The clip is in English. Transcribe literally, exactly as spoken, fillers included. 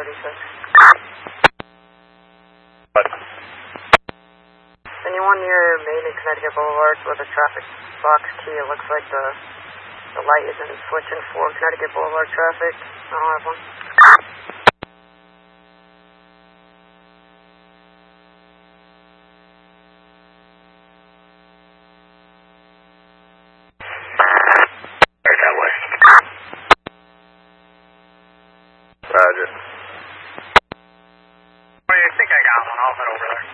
thirty-six. What? Anyone near Main and Connecticut Boulevard with a traffic box key? It looks like the the light isn't switching for Connecticut Boulevard traffic. I don't have one. Right that way. Roger. I think I got one. I'll head over there.